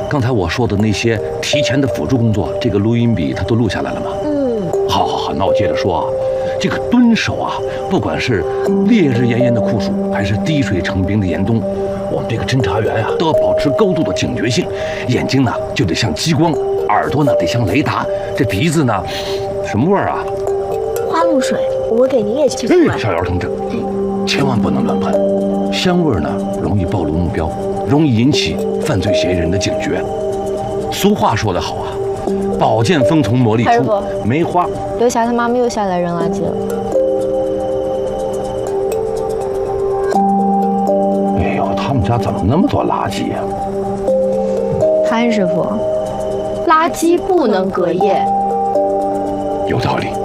刚才我说的那些提前的辅助工作，这个录音笔它都录下来了吗？好，那我接着说啊。这个蹲守啊，不管是烈日炎炎的酷暑，还是滴水成冰的严冬，我们这个侦查员呀，都要保持高度的警觉性，眼睛呢就得像激光，耳朵呢得像雷达，这鼻子呢，什么味儿啊？ 花露水，我给您也去做。 小姚同志，千万不能乱喷，香味呢容易暴露目标，容易引起犯罪嫌疑人的警觉。俗话说得好啊，宝剑锋从磨砺出，梅花。 刘霞她妈妈又下来扔垃圾了。 哎呦，他们家怎么那么多垃圾呀？ 潘师傅， 垃圾不能隔夜。 有道理。